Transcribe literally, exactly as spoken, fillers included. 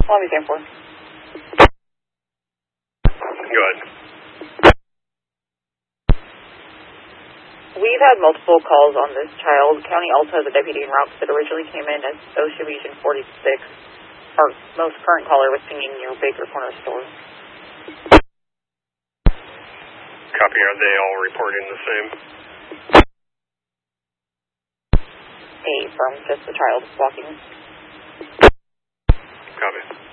Lobby ten four. Go ahead. We've had multiple calls on this child. County also has a deputy en route that originally came in as OSHA Region forty-six. Our most current caller was singing near Baker Corner store. Copy, are they all reporting the same? A from just the child walking. Copy.